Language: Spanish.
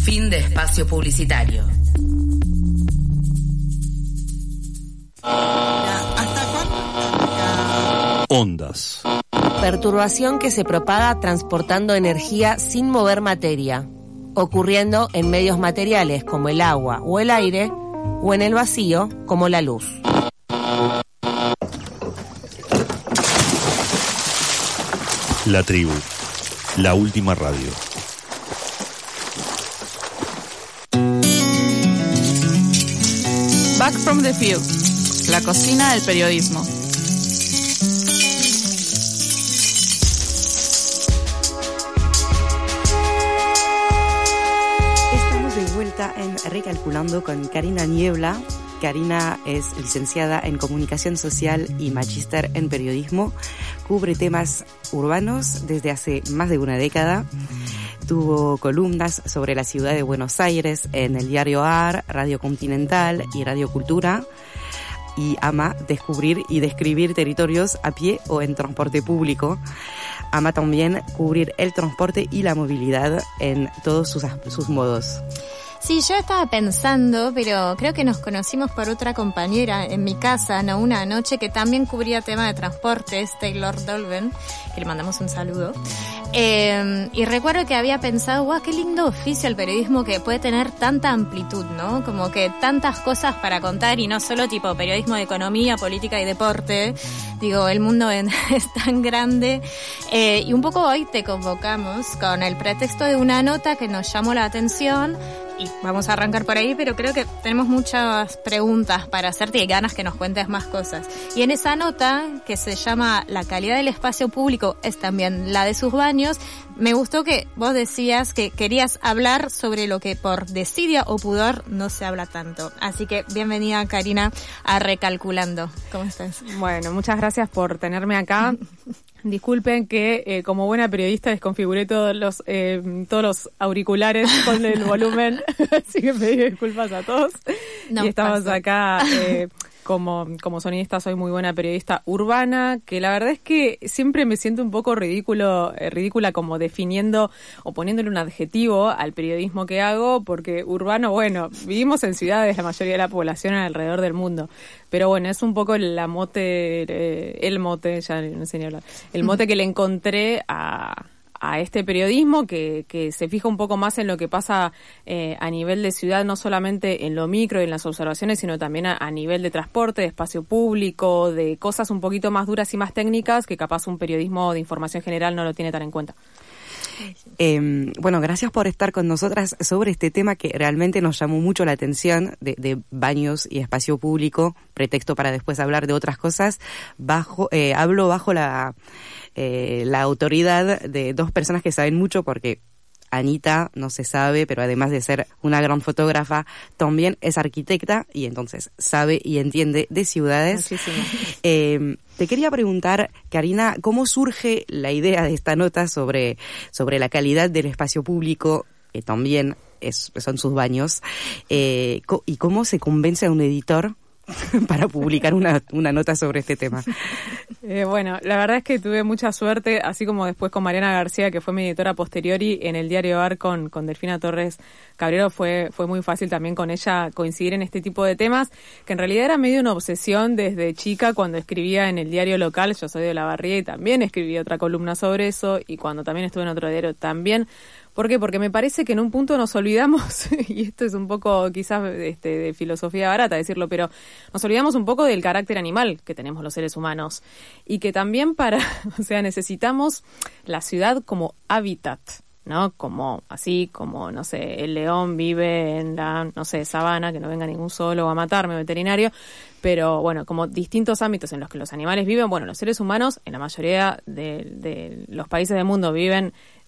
Fin de espacio publicitario. Ondas. Perturbación que se propaga transportando energía sin mover materia, ocurriendo en medios materiales como el agua o el aire, o en el vacío como la luz. La tribu, la última radio. Back from the field, la cocina del periodismo. Estamos de vuelta en Recalculando con Karina Niebla. Karina es licenciada en Comunicación Social y magíster en Periodismo. Cubre temas urbanos desde hace más de una década. Tuvo columnas sobre la ciudad de Buenos Aires en el diario AR, Radio Continental y Radio Cultura. Y ama descubrir y describir territorios a pie o en transporte público. Ama también cubrir el transporte y la movilidad en todos sus modos. Sí, yo estaba pensando, pero creo que nos conocimos por otra compañera en mi casa, ¿no? Una noche que también cubría tema de transportes, Taylor Dolben, que le mandamos un saludo. Y recuerdo que había pensado, guau, qué lindo oficio el periodismo que puede tener tanta amplitud, ¿no? Como que tantas cosas para contar y no solo tipo periodismo de economía, política y deporte. Digo, el mundo es tan grande. Y un poco hoy te convocamos con el pretexto de una nota que nos llamó la atención. Y vamos a arrancar por ahí, pero creo que tenemos muchas preguntas para hacerte y ganas que nos cuentes más cosas. Y en esa nota, que se llama La calidad del espacio público es también la de sus baños, me gustó que vos decías que querías hablar sobre lo que por desidia o pudor no se habla tanto. Así que bienvenida, Karina, a Recalculando. ¿Cómo estás? Bueno, muchas gracias por tenerme acá. Disculpen que como buena periodista desconfiguré todos los auriculares con el volumen, así que pedí disculpas a todos. No, y estamos acá como sonidista, soy muy buena periodista urbana, que la verdad es que siempre me siento un poco ridícula como definiendo o poniéndole un adjetivo al periodismo que hago, porque urbano, bueno, vivimos en ciudades, la mayoría de la población alrededor del mundo. Pero bueno, es un poco el mote que le encontré a este periodismo que se fija un poco más en lo que pasa a nivel de ciudad, no solamente en lo micro y en las observaciones, sino también a nivel de transporte, de espacio público, de cosas un poquito más duras y más técnicas que capaz un periodismo de información general no lo tiene tan en cuenta. Bueno, gracias por estar con nosotras sobre este tema que realmente nos llamó mucho la atención de baños y espacio público, pretexto para después hablar de otras cosas. Hablo bajo la autoridad de dos personas que saben mucho, porque Anita no se sabe, pero además de ser una gran fotógrafa, también es arquitecta y entonces sabe y entiende de ciudades. Te quería preguntar, Karina, ¿cómo surge la idea de esta nota sobre la calidad del espacio público, que también son sus baños, y cómo se convence a un editor para publicar una nota sobre este tema? Bueno, la verdad es que tuve mucha suerte, así como después con Mariana García, que fue mi editora posteriori en el diario AR con Delfina Torres Cabrero, fue muy fácil también con ella coincidir en este tipo de temas, que en realidad era medio una obsesión desde chica cuando escribía en el diario local. Yo soy de Olavarría y también escribí otra columna sobre eso, y cuando también estuve en otro diario también. ¿Por qué? Porque me parece que en un punto nos olvidamos, y esto es un poco quizás de filosofía barata decirlo, pero nos olvidamos un poco del carácter animal que tenemos los seres humanos, y que también necesitamos la ciudad como hábitat, ¿no? Como no sé, el león vive en la, no sé, sabana, que no venga ningún zoólogo a matarme, veterinario, pero bueno, como distintos ámbitos en los que los animales viven, bueno, los seres humanos en la mayoría de los países del mundo viven